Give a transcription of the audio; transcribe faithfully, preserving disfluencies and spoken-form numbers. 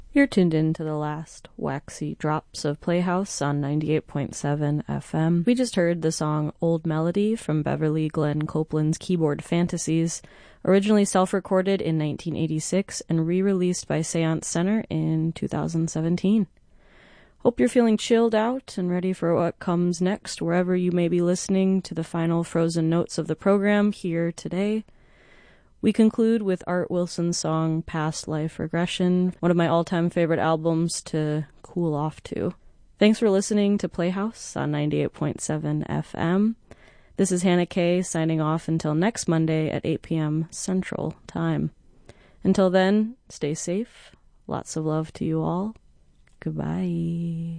You're tuned in to the last waxy drops of Playhouse on ninety-eight point seven F M. We just heard the song Old Melody from Beverly Glenn Copeland's Keyboard Fantasies, originally self-recorded in nineteen eighty-six and re-released by Seance Center in two thousand seventeen. Hope you're feeling chilled out and ready for what comes next wherever you may be listening to the final frozen notes of the program here today. We conclude with Art Wilson's song Past Life Regression, one of my all-time favorite albums to cool off to. Thanks for listening to Playhouse on ninety-eight point seven F M. This is Hannah Kay signing off until next Monday at eight p.m. Central Time. Until then, stay safe. Lots of love to you all. Goodbye.